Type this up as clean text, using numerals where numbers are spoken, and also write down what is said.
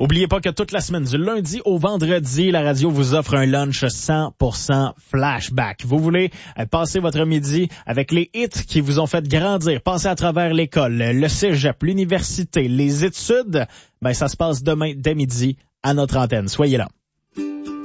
Oubliez pas que toute la semaine, du lundi au vendredi, la radio vous offre un lunch 100% flashback. Vous voulez passer votre midi avec les hits qui vous ont fait grandir, passer à travers l'école, le cégep, l'université, les études, ben ça se passe demain dès midi à notre antenne. Soyez là.